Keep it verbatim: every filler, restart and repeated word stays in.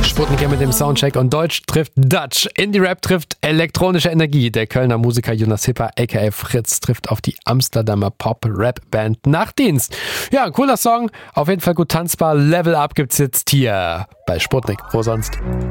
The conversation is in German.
Sputnik hier mit dem Soundcheck und Deutsch trifft Dutch. Indie-Rap trifft elektronische Energie. Der Kölner Musiker Jonas Hipper aka Fritz trifft auf die Amsterdamer Pop-Rap-Band Nachtdienst. Ja, cooler Song, auf jeden Fall gut tanzbar. Level Up gibt's jetzt hier bei Sputnik. Wo sonst?